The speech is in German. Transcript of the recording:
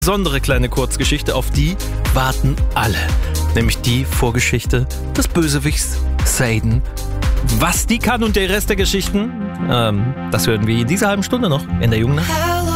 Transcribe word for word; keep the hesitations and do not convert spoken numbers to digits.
Besondere kleine Kurzgeschichte, auf die warten alle. Nämlich die Vorgeschichte des Bösewichts Satan. Was die kann und der Rest der Geschichten, ähm, das hören wir in dieser halben Stunde noch in der Jungen Nacht.